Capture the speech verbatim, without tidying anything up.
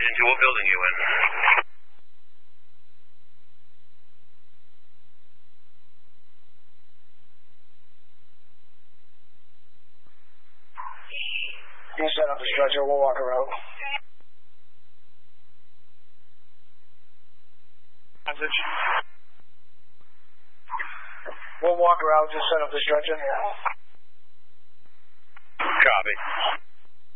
into what building you in. You set up the stretcher, we'll walk around. Message. We'll walk around, just set up the stretcher. Copy.